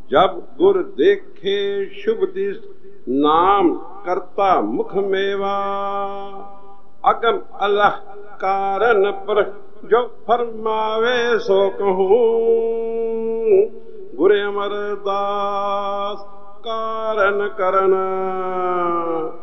जब गुर देखे शुभ दिस नाम करता मुख मेवा। अगम अलह कारण पर जो फरमावे सो कहूँ। गुर अमरदास कारण करन